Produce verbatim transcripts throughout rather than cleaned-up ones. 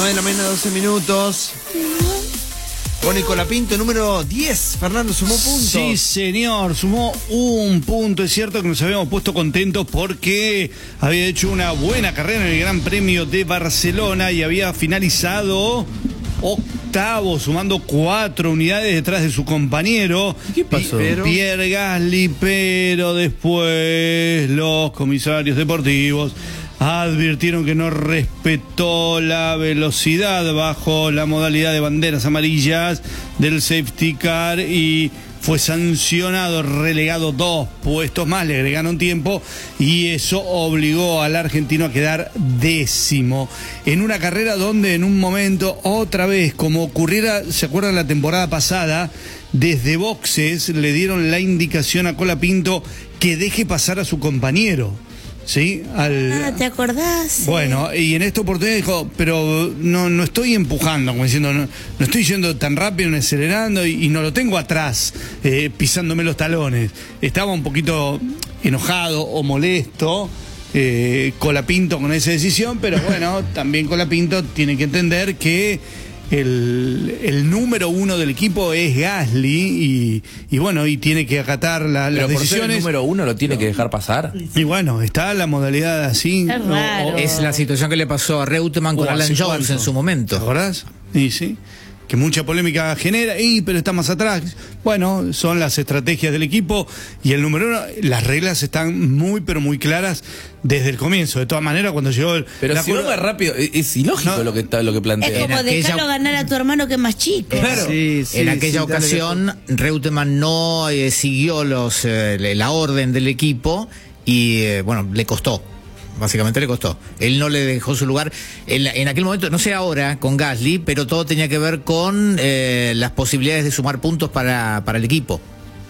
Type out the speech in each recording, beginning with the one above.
nueve de la mañana, doce minutos. Pone Colapinto, número diez. Fernando, sumó puntos. Sí, señor, sumó un punto. Es cierto que nos habíamos puesto contentos porque había hecho una buena carrera en el Gran Premio de Barcelona y había finalizado octavo, sumando cuatro unidades detrás de su compañero. ¿Qué pasó? Pero... Pierre Gasly, pero después los comisarios deportivos advirtieron que no respetó la velocidad bajo la modalidad de banderas amarillas del safety car y fue sancionado, relegado dos puestos más, le agregaron tiempo y eso obligó al argentino a quedar décimo en una carrera donde en un momento, otra vez, como ocurriera, ¿se acuerdan la temporada pasada? Desde boxes le dieron la indicación a Colapinto que deje pasar a su compañero. ¿Sí? Al... Ah, ¿te acordás? Bueno, y en esta oportunidad dijo, pero no, no estoy empujando, como diciendo, no, no estoy yendo tan rápido, ni acelerando, y, y no lo tengo atrás, eh, pisándome los talones. Estaba un poquito enojado o molesto, eh, Colapinto con esa decisión, pero bueno, también Colapinto tiene que entender que El, el número uno del equipo es Gasly y, y bueno, y tiene que acatar la, las Pero por decisiones. ser el número uno lo tiene que dejar pasar. Y bueno, está la modalidad así. Es ¿no? raro. O- Es la situación que le pasó a Reutemann con o Alan hace Jones cuánto. en su momento. ¿Te acordás? Y sí. Que mucha polémica genera, y pero está más atrás. Bueno, son las estrategias del equipo y el número uno, las reglas están muy pero muy claras desde el comienzo. De todas maneras, cuando llegó el, Pero la si curva- va más rápido, es, es ilógico No. lo que está, lo que Es plantea. como En aquella- dejarlo ganar a tu hermano que es más chico. Claro. Sí, sí, en aquella sí, dale ocasión, Reutemann no eh, siguió los eh, la orden del equipo y, eh, bueno, le costó. Básicamente le costó. Él no le dejó su lugar. En, en aquel momento, no sé ahora, con Gasly, pero todo tenía que ver con eh, las posibilidades de sumar puntos para, para el equipo,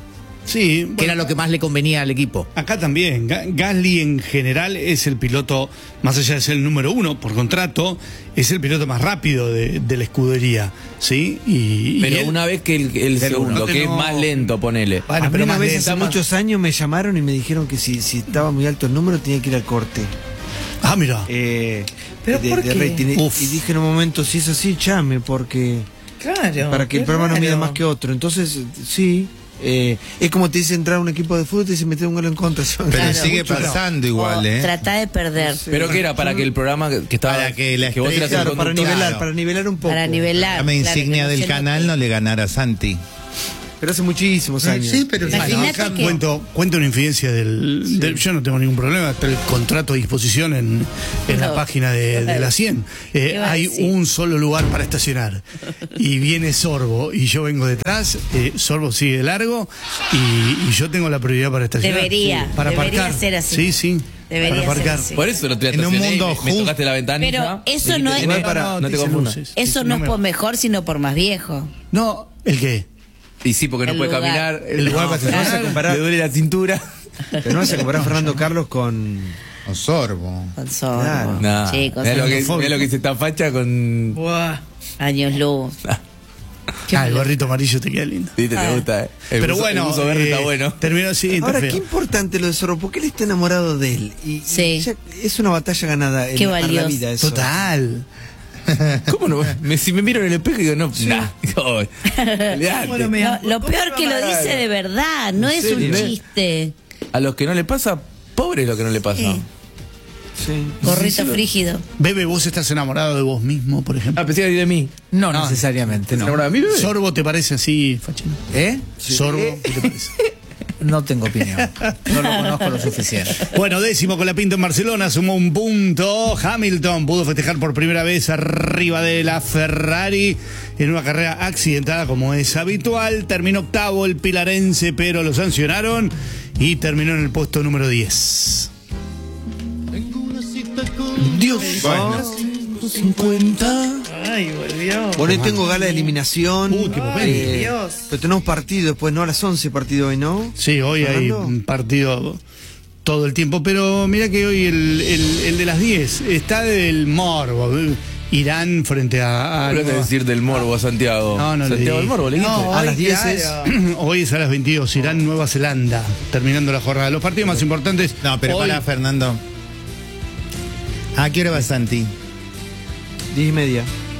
Sí, que bueno, era lo que más le convenía al equipo. acá también. Ga- Gasly en general es el piloto, más allá de ser el número uno por contrato, es el piloto más rápido de, de la escudería, ¿sí? Y, y Pero él- una vez que el, el Del segundo, uno. que es No. más lento, ponele. Bueno, a mí pero una más vez lenta, hace más- muchos años me llamaron y me dijeron que si, si estaba muy alto el número tenía que ir al corte. Ah, mira. Eh, ¿Pero de, por de qué? rating. Y- Uf. Y dije en un momento, si es así, llame, porque Claro. para que el qué programa no mida raro. más que otro. Entonces, sí. Eh, es como te dice entrar a un equipo de fútbol y te dice meter un gol en contra. Pero Claro. sigue Mucho no. pasando igual, O ¿eh? Trata de perder. Pero que era para que el programa que estaba. Para que la vos eras el estrella- Claro, para conductor. nivelar, Claro. para nivelar un poco. Para nivelar. La claro, insignia que del se canal note. no le ganara a Santi. Pero hace muchísimos años. Sí, pero Bueno, Imagínate acá que- cuento, cuento una infidencia del, del- yo no tengo ningún problema, está el contrato a disposición en, en la No. página de, de la cien. Eh, ¿Qué vas a hay decir? un solo lugar para estacionar y viene Sorbo y yo vengo detrás, eh, Sorbo sigue de largo y, y yo tengo la prioridad para estacionar. Debería, Sí, para debería aparcar. ser así. Sí, sí. Debería para aparcar. ser así. Por eso lo te En un estacioné y mundo me, me justo. tocaste la ventanilla. Pero eso dijiste, no es- "Tenés No, para- no, no te dicen confundas". luces. Eso Sí, no no es me- por mejor, sino por más viejo. No, ¿el qué? Y sí, porque no El puede lugar. caminar. El lugar para Pero no vas a comparar, Le duele la cintura. pero no vas a comparar a Fernando Carlos con. O Sorbo. Con Sorbo. Claro. No. Chicos, Mirá lo, que, xenofóbico. mirá lo que dice esta facha con. Buah. años luz. Ah, el gorrito amarillo te queda lindo. Viste, te Ah. gusta, eh. El Pero buzo- bueno, el buzo verde eh, está bueno. terminó así. está Ahora, feo. qué importante lo de Sorbo, porque él está enamorado de él. Y, y Sí. ya es una batalla ganada en Qué para la valioso. vida. Eso. Total. ¿Cómo no? Me, si me miro en el espejo y digo, no, nah. Ay, olvidate. Bueno, me- Lo, lo peor que lo dice de verdad, no es un serio? chiste. A los que no le pasa, pobre es lo que no le pasa. Sí. Sí. Gorrito frígido. Bebe, vos estás enamorado de vos mismo, por ejemplo. Ah, pensé que era de mí. No, necesariamente, ¿Se no. enamoró de mí, bebé? ¿Sorbo te parece así, Fachino? ¿Eh? ¿Sorbo qué te parece? No tengo opinión. No lo conozco lo suficiente. Bueno, décimo con la Pinto en Barcelona, sumó un punto. Hamilton pudo festejar por primera vez arriba de la Ferrari en una carrera accidentada como es habitual. Terminó octavo el pilarense, pero lo sancionaron y terminó en el puesto número diez. Dios, Bueno. cincuenta. Ay, volvió. Bueno, hoy tengo gala de eliminación. Uy, qué momento. Eh, Dios. Pero tenemos partido después, ¿no? A las once partido hoy, ¿no? Sí, hoy hay Fernando. un partido todo el tiempo, pero mira que hoy el, el, el de las diez está del morbo. Irán frente a... a ¿Qué vas a decir del morbo a Santiago? No, no le Santiago del digas. morbo, le dijiste. No, A las Ay, diez claro. Hoy es a las veintidós, Irán, Nueva Zelanda, terminando la jornada. Los partidos más importantes. No, pero hoy, para Fernando. ¿A qué hora va Santi? Diez y media.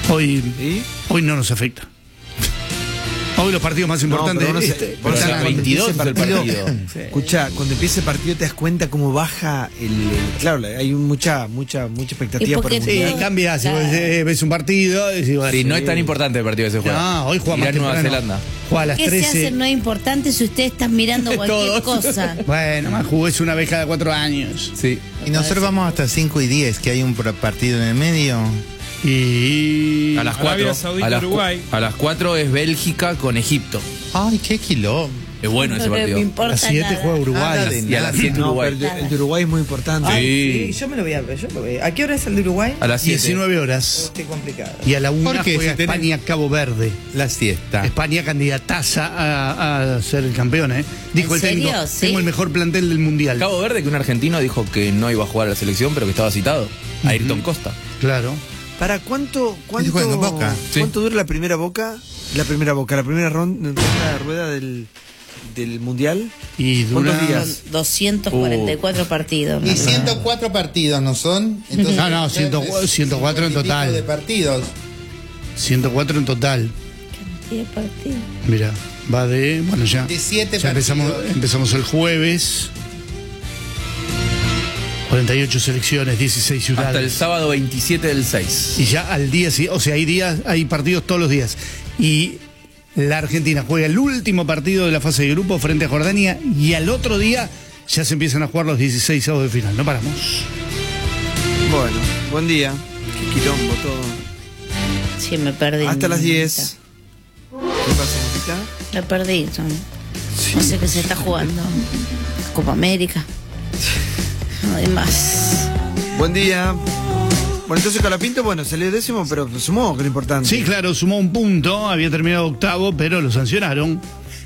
Hoy, ¿Y? hoy no nos afecta. Hoy los partidos más importantes. No, pero este, vos no sé, pero vos a las sabés, cuando veintidós empiece es el partido. Escucha, cuando empiece el partido te das cuenta cómo baja el, el- claro, hay un- mucha, mucha, mucha expectativa Y por porque el Sí, mundial. cambia. Si Claro. vos eh, ves un partido, decís, bueno, Sí, no sí. es tan importante el partido que se juega. No, hoy juega más Irán Nueva temprano. Zelanda. Juega a las ¿Qué se hace trece. no es importante si ustedes están mirando cualquier Todos. cosa? Bueno, más jugás una vez cada cuatro años. Sí. Y nosotros vamos hasta cinco y diez, que hay un pro- partido en el medio. Y. A las Arabia cuatro. Saudita, A las, cu- Uruguay. a las cuatro es Bélgica con Egipto. Ay, qué quilombo. Es bueno ese No me partido. A importa las siete nada. juega Uruguay. Nada de Y a las siete No, Uruguay. pero el de, el de Uruguay es muy importante. Sí. Sí, yo me lo voy a ver. Yo me voy a... ¿A qué hora es el de Uruguay? A las siete. diecinueve horas. Estoy complicado. Y a la una ¿Por qué? juega Si tenés- España-Cabo Verde. La siesta. España candidataza a, a ser el campeón, ¿eh? Dijo ¿En el técnico, serio? ¿Sí? tengo el mejor plantel del mundial. Cabo Verde, que un argentino dijo que no iba a jugar a la selección, pero que estaba citado. Ayrton Costa. Claro. ¿Para cuánto, cuánto, juega en Boca? Sí. cuánto dura la primera boca? La primera boca, la primera ronda, ronda de rueda del, del mundial. Y dura... ¿Cuántos días? Son doscientos cuarenta y cuatro partidos. Y ¿no? ciento cuatro partidos, ¿no son? Entonces, No, no, ciento cuatro, ciento cuatro en cincuenta y pico total. de partidos. ciento cuatro en total. Cantidad de partidos. Mira, va de... Bueno, ya. De siete ya empezamos, partidos. empezamos el jueves. cuarenta y ocho selecciones, dieciséis ciudades. Hasta el sábado veintisiete del seis. Y ya al día, sí, o sea, hay días, hay partidos todos los días. Y la Argentina juega el último partido de la fase de grupo frente a Jordania y al otro día ya se empiezan a jugar los dieciséis avos de final. No paramos. Bueno, buen día. Qué quilombo todo. Sí, me perdí. Hasta las diez. ¿Qué pasa, Mónica? Me perdí. son- No sé qué se está jugando. Copa América. Además. Buen día. Bueno, entonces Colapinto, bueno, salió décimo, pero sumó, que es lo importante. Sí, claro, sumó un punto, había terminado octavo, pero lo sancionaron.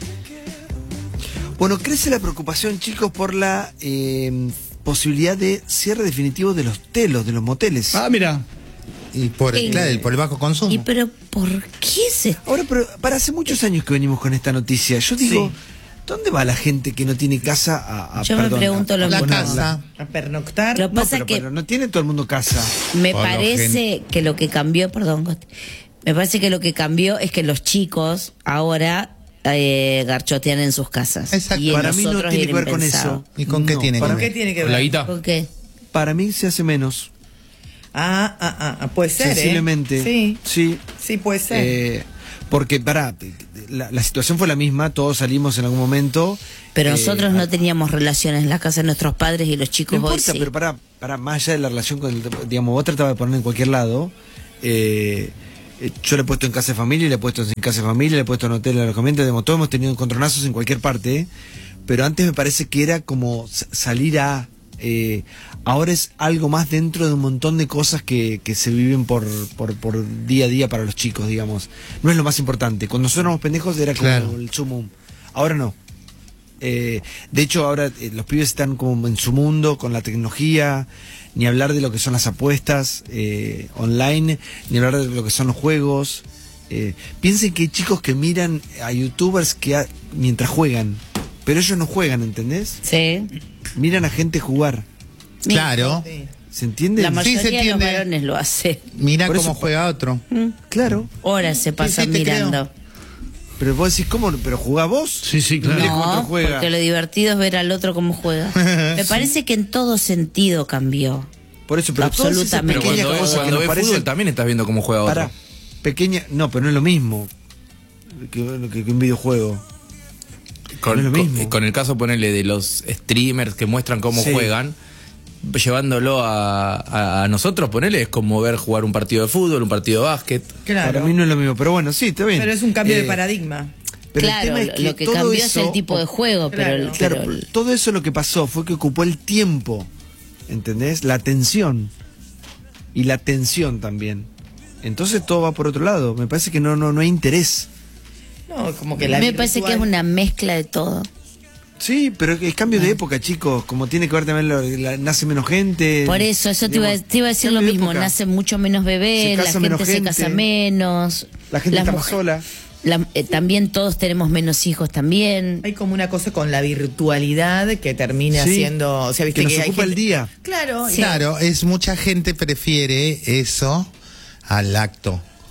Bueno, crece la preocupación, chicos, por la eh, posibilidad de cierre definitivo de los telos, de los moteles. Ah, mira. Y por, Sí. claro, el- por el bajo consumo. ¿Y pero por qué se.? Ahora, pero para hace muchos años que venimos con esta noticia. Yo digo, ¿dónde va la gente que no tiene casa a, a Yo me perdón, pregunto a- lo a la mismo. casa. A pernoctar. Lo que No, pasa pero, que pero no tiene todo el mundo casa. me Por lo parece que lo que cambió, perdón, Costi, me parece que lo que cambió es que los chicos ahora eh, garchotean en sus casas. Exacto. Y en Para mí no nosotros tiene era que ver con impensado. eso. ¿Y con qué No, tiene que para ¿Con ver? qué tiene que ¿Con la ver? guita? ¿Por qué? Para mí se hace menos. Ah, ah, ah, ah, puede ser, Sensiblemente. ¿eh? Sí, Sí. sí puede ser. Eh, porque, pará, la, la situación fue la misma, todos salimos en algún momento. Pero Eh, nosotros no teníamos relaciones en la casa de nuestros padres y los No chicos hoy importa, sí. pero para, para más allá de la relación con el, digamos, vos tratabas de poner en cualquier lado. eh, eh, yo le he puesto en casa de familia, le he puesto en casa de familia, le he puesto en hotel de alojamiento, digamos, todos hemos tenido encontronazos en cualquier parte, pero antes me parece que era como s- salir a... eh, ahora es algo más dentro de un montón de cosas que, que se viven por, por, por día a día para los chicos, digamos. No es lo más importante. Cuando nosotros éramos pendejos era como Claro. el sumum. Ahora no. Eh, de hecho, ahora eh, los pibes están como en su mundo con la tecnología, ni hablar de lo que son las apuestas eh, online, ni hablar de lo que son los juegos. Eh, piensen que hay chicos que miran a youtubers que ha- mientras juegan, pero ellos no juegan, ¿entendés? Sí. Miran a gente jugar. Claro. Sí. ¿Se entiende? La Sí, mayoría se de los entiende. varones lo hace. Mira Por cómo eso- juega otro. Claro. Horas se pasan sí, te mirando. Pero vos decís, ¿cómo? ¿Pero jugá vos? Sí, sí, claro. Mire cómo otro No, juega. porque lo divertido es ver al otro cómo juega. Me parece que en todo sentido cambió. Por eso, pero todas esas Absolutamente. Pero pequeñas cuando, ves, cosas que cuando nos ves parecen- fútbol también estás viendo cómo juega otro. Para, pequeña, no, pero no es lo mismo que, que- que un videojuego. Con, no es lo con- mismo. con el caso, ponerle de los streamers que muestran cómo Sí. juegan, llevándolo a, a- a nosotros, ponerle es como ver jugar un partido de fútbol, un partido de básquet. Claro. Para mí no es lo mismo, pero bueno, sí, está bien. Pero es un cambio Eh, de paradigma. pero el claro, tema es lo- que lo que todo cambió es eso- el tipo de juego, pero, Claro. el- Claro, pero el- todo eso lo que pasó fue que ocupó el tiempo, ¿entendés? La atención. Y la atención también. Entonces todo va por otro lado. Me parece que no, no, no hay interés. No, como que la me parece que es virtual- una mezcla de todo. Sí, pero es cambio de época, chicos. Como tiene que ver también, lo- la- nace menos gente. Por eso, eso te iba, Digamos, te iba a decir lo cambio de mismo. época. Nace mucho menos Se bebés, la casa gente, menos se gente. casa menos. La gente las está más mujer- sola. la- eh, también todos tenemos menos hijos también. Hay como una cosa con la virtualidad que termina Sí, siendo, o sea, viste que que, nos hay ocupa el gente- día. Claro, y- Claro, es mucha gente prefiere eso al acto.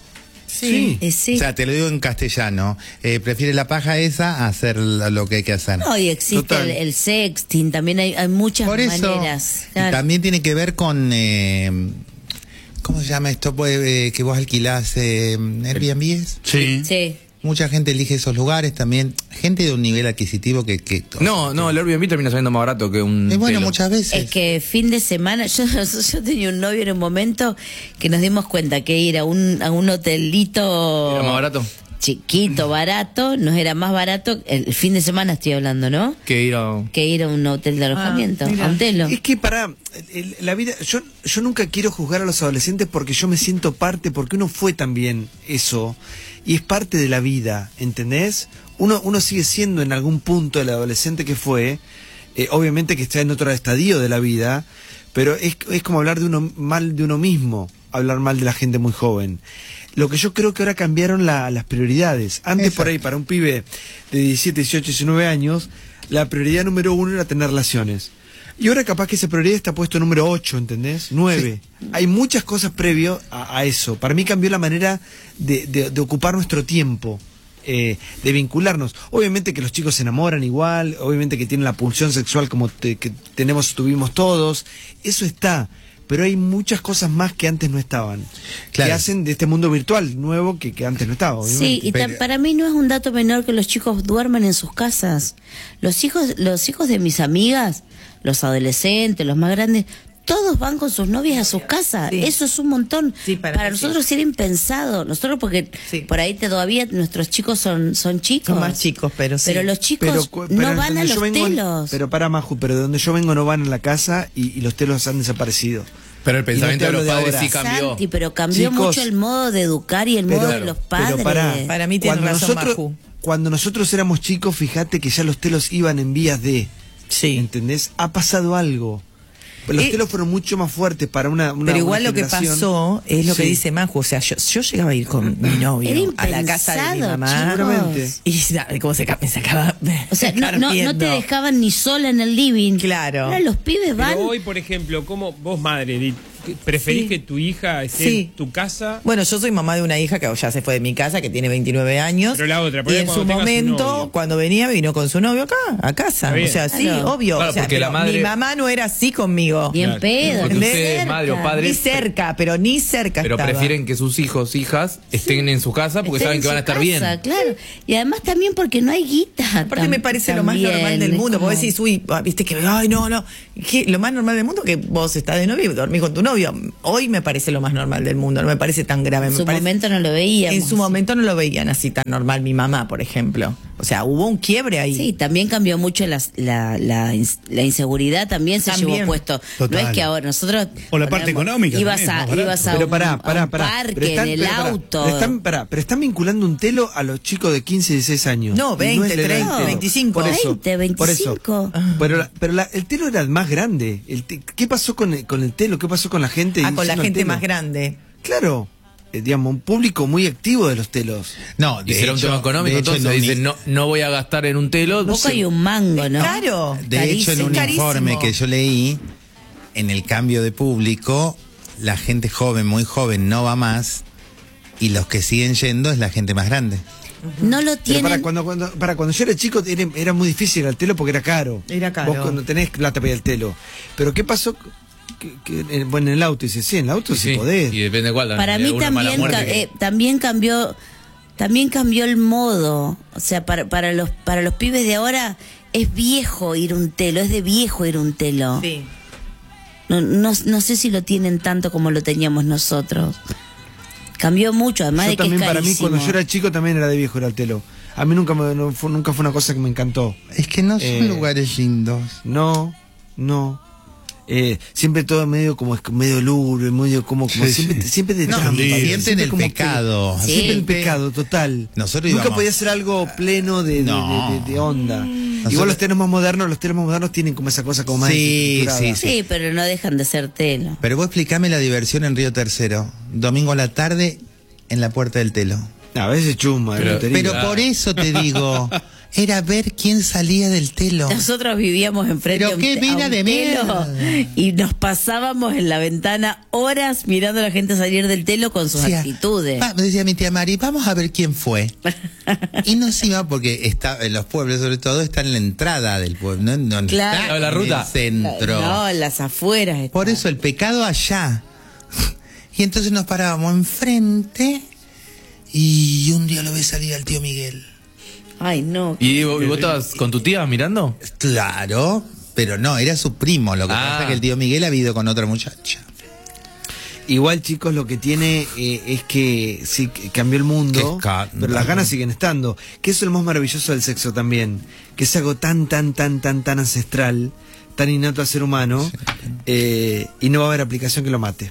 Sí. Eh, sí. O sea, te lo digo en castellano. Eh, prefiere la paja esa a hacer lo que hay que hacer. No, y existe Total. el, el sexting, también hay, hay muchas Por eso, maneras. y Claro. también tiene que ver con... Eh, ¿cómo se llama esto? Pues, eh, que vos alquilás eh, Airbnb. Sí. Sí. Mucha gente elige esos lugares también. Gente de un nivel adquisitivo que... que No, no, el Airbnb termina saliendo más barato que un. Eh, bueno, telo. muchas veces. Es que fin de semana, yo, yo tenía un novio en un momento que nos dimos cuenta que ir a un, a un hotelito Era más barato chiquito, barato, nos era más barato, el fin de semana estoy hablando, ¿no? que ir a. Que ir a un hotel de alojamiento, mira. a un telo. Es que para el- la vida, yo, yo nunca quiero juzgar a los adolescentes porque yo me siento parte, porque uno fue también eso, y es parte de la vida, ¿entendés? Uno, uno sigue siendo en algún punto el adolescente que fue, eh, obviamente que está en otro estadio de la vida, pero es, es como hablar de uno mal de uno mismo, hablar mal de la gente muy joven. Lo que yo creo que ahora cambiaron la- las prioridades. Antes por ahí, para un pibe de diecisiete, dieciocho, diecinueve años, la prioridad número uno era tener relaciones. Y ahora capaz que esa prioridad está puesto número ocho, ¿entendés? nueve. Hay muchas cosas previo a, a eso. Para mí cambió la manera de, de- de ocupar nuestro tiempo, eh, de vincularnos. Obviamente que los chicos se enamoran igual, obviamente que tienen la pulsión sexual como te- que tenemos, tuvimos todos. Eso está. Pero hay muchas cosas más que antes no estaban. Claro. Que hacen de este mundo virtual nuevo que, que antes no estaba, Sí, obviamente. y ta- Pero- para mí no es un dato menor que los chicos duerman en sus casas. Los hijos, los hijos de mis amigas, los adolescentes, los más grandes, todos van con sus novias a sus casas. Sí. Eso es un montón. Sí, para mí nosotros sí. era impensado. Nosotros porque Sí. por ahí todavía nuestros chicos son, son chicos. Son más chicos, pero sí. Pero los chicos Pero, cu- pero no van donde a yo los vengo- telos. Pero para Maju, pero de donde yo vengo no van a la casa y, y los telos han desaparecido. Pero el Y no pensamiento te de los hablo de padres ahora. sí cambió. Santi, pero cambió Chicos, mucho el modo de educar y el modo pero- de los pero padres. pará. Para mí tiene Cuando razón, nosotros, Maju. cuando nosotros éramos chicos, fíjate que ya los telos iban en vías de... Sí. ¿Entendés? Ha pasado algo. Los Eh, telos fueron mucho más fuertes para una, una Pero igual una lo que generación. pasó es lo que Sí. dice Maju. O sea, yo, yo llegaba a ir con mi novio Era a la casa de mi impensado, mamá. chicos. Seguramente. Y ¿sabe cómo se ca- me sacaba? O sea, no, no, no te dejaban ni sola en el living. Claro. Ahora los pibes van. Pero hoy, por ejemplo, ¿cómo vos, madre, di- preferís Sí. que tu hija esté Sí. en tu casa? Bueno, yo soy mamá de una hija que ya se fue de mi casa, que tiene veintinueve años. Pero la otra, por y ahí en cuando su tenga su momento, novio. cuando venía, vino con su novio acá, a casa. Está bien. O sea, sí, Claro. obvio. Claro, O sea, porque pero la madre- mi mamá no era así conmigo. Bien Claro. pedo. Porque ni ustedes, cerca. madre o padre, Ni cerca, pero ni cerca Pero estaba. prefieren que sus hijos, hijas, estén en su casa porque Estén saben en que van a su estar casa, bien. Claro. Y además también porque no hay guita. Aparte tam- me parece lo más también, normal del es mundo. como- Vos decís, uy, ah, viste que, ay, no, no. ¿Qué? Lo más normal del mundo que vos estás de novio y dormís con tu novio. Hoy me parece lo más normal del mundo. No me parece tan grave. En me su parece- momento no lo veíamos. En su momento no lo veían así tan normal mi mamá, por ejemplo. O sea, hubo un quiebre ahí. Sí, también cambió mucho las- la, la, ins- la inseguridad, también se También. llevó puesto. Total. No es que ahora nosotros... O la parte económica Ibas también, a, más barato. ibas a Pero un, pará, a pará, un pará. parque, Pero están- en el pero pará, auto. Pero están, pará, pero están vinculando un telo a los chicos de quince, dieciséis años. No, Y veinte, es la edad del treinta, telo. veinticinco. Por eso, veinte, por eso. veinticinco. Pero, la- pero la- el telo era el más grande. El te- ¿Qué pasó con el, con el telo? ¿Qué pasó con la gente? Ah, con la diciendo el gente telo? más grande. Claro. Eh, digamos, un público muy activo de los telos. No, Y de será un hecho- tema económico, de hecho, entonces en un- dicen, no, no voy a gastar en un telo. No Poco sé. y un mango, ¿no? Claro. De hecho, en un Carísimo. informe que yo leí, en el cambio de público, la gente joven, muy joven, no va más, y los que siguen yendo es la gente más grande. No lo Pero tienen... para cuando, cuando, para cuando yo era chico era, era muy difícil ir al telo porque era caro. Era caro. Vos cuando tenés plata para ir al telo. Pero ¿qué pasó? Que, que, eh, bueno, en el auto, dice, sí, en el auto sí, Sí, podés. y depende de cuál. Para de mí alguna mala también, muerte ca- que- eh, también cambió también cambió el modo. O sea, para, para los para los pibes de ahora es viejo ir un telo, es de viejo ir un telo. Sí. No, no, no sé si lo tienen tanto como lo teníamos nosotros. Cambió mucho, además Yo de que también, es para mí, carísimo. cuando yo era chico, también era de viejo ir al telo. A mí nunca, me, no fue, nunca fue una cosa que me encantó. Es que no son Eh, lugares lindos. No, no. Eh, siempre todo medio como es- medio lúgubre, medio como, como Sí, siempre, sí. siempre de No, trampa, y sienten siempre el como que- pecado. Sí. Siempre el pecado, total. Nosotros Nunca íbamos- podía ser algo pleno de, de- No. de- de- de onda. Nosotros- Igual los telos más modernos, los telos más modernos tienen como esa cosa como más Sí, estructurada. sí, Sí, pero no dejan de ser telo. Pero vos explícame la diversión en Río Tercero. Domingo a la tarde en la puerta del telo. A veces chuma, de Pero- lotería. Pero Claro. por eso te digo, era ver quién salía del telo. Nosotros vivíamos enfrente Pero a un qué te- mina a un de telo mierda. y nos pasábamos en la ventana horas mirando a la gente salir del telo con sus Decía, actitudes. "Va", me decía mi tía Mari, vamos a ver quién fue. Y nos iba porque está, en los pueblos sobre todo está en la entrada del pueblo, no, no Claro. está Ah, la en ruta. el centro. No, en las afueras. está. Por eso el pecado allá. Y entonces nos parábamos enfrente y un día lo ve salir al tío Miguel. Ay, no. ¿Y vos, vos estabas con tu tía mirando? Claro, pero no, era su primo. Lo que Ah. pasa es que el tío Miguel había ido con otra muchacha. Igual, chicos, lo que tiene eh, es que sí que cambió el mundo, Que ca- pero las ganas siguen estando. Que eso es lo más maravilloso del sexo también. Que es algo tan, tan, tan, tan, tan ancestral, tan innato al ser humano, eh, y no va a haber aplicación que lo mate.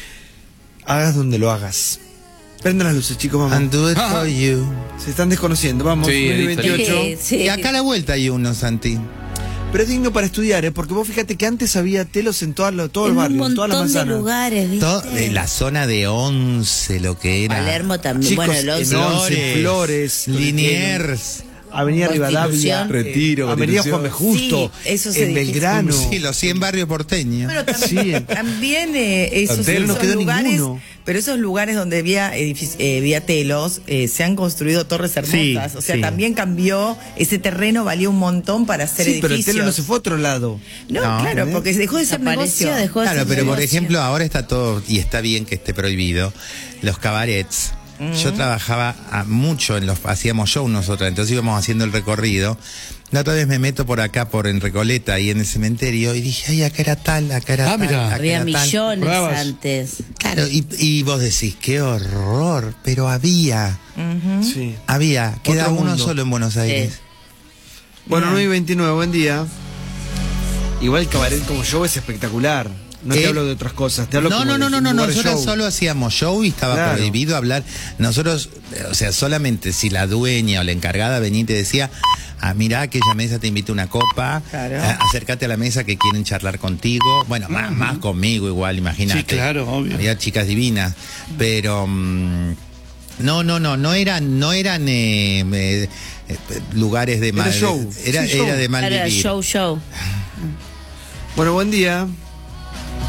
Hagas donde lo hagas. Prendan las luces, chicos, vamos. And do it for you. Se están desconociendo, vamos. Sí, nueve y ahí veintiocho. Sí, sí. Y acá a la vuelta hay uno, Santi. Pero es digno para estudiar, ¿eh? Porque vos fíjate que antes había telos en toda la- todo el En barrio, un en todas las montón de manzanas. lugares, ¿viste? Todo, en la zona de Once, lo que era. Palermo también. Chicos, bueno, el en once. Once, Flores, Liniers. Avenida Rivadavia, Constitución. Retiro, Avenida Constitución. Juan B. Justo, Sí, esos en edificios. Belgrano. Sí, los cien barrios porteños. Bueno, tam- Sí. también eh, esos, Hotel no esos quedó lugares, ninguno. pero esos lugares donde había, edific- eh, había telos, eh, se han construido torres hermosas. Sí, o sea, sí. también cambió, ese terreno valía un montón para hacer Sí, pero el edificios. telo no se fue a otro lado. No, No, claro, ¿entendés? porque dejó de ser Desapareció, negocio. dejó de Claro, ser pero por negocio. ejemplo, ahora está todo, y está bien que esté prohibido, los cabarets. Yo trabajaba a- mucho en los, hacíamos show nosotros, entonces íbamos haciendo el recorrido. La otra vez me meto por acá, por en Recoleta, ahí en el cementerio, y dije, ay, acá era tal, acá era Ah, tal, mira. acá Había era tal. millones Bravas. antes. Claro, y, y vos decís, qué horror, pero había, Sí. había, queda Otro uno mundo. solo en Buenos Aires. Bueno, nueve y veintinueve, buen día. Igual el cabaret como show es espectacular. No te Eh, hablo de otras cosas, te hablo No, como no, de no, no, un no, lugar de nosotros show. solo hacíamos show y estaba Claro. prohibido hablar. Nosotros, eh, o sea, solamente si la dueña o la encargada venía y te decía, ah, mira, aquella mesa te invita una copa, Claro. eh, acércate a la mesa que quieren charlar contigo. Bueno, más, más conmigo igual, imagínate. Sí, claro, obvio. Había chicas divinas, pero mm, no, no, no, no eran, no eran eh, eh, eh, lugares de Era mal, show. era, Sí, show. era de mal Era vivir. show, show. Bueno, buen día.